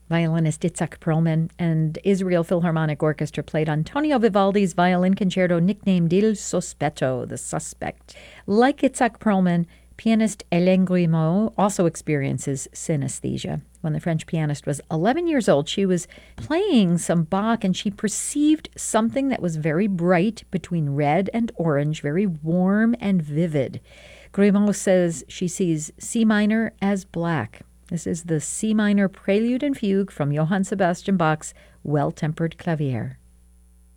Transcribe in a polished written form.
Violinist Itzhak Perlman and Israel Philharmonic Orchestra played Antonio Vivaldi's violin concerto nicknamed Il Sospetto, the suspect. Like Itzhak Perlman, pianist Hélène Guillemot also experiences synesthesia. When the French pianist was 11 years old, she was playing some Bach and she perceived something that was very bright between red and orange, very warm and vivid. Guillemot says she sees C minor as black. This is the C minor Prelude and Fugue from Johann Sebastian Bach's Well-Tempered Clavier.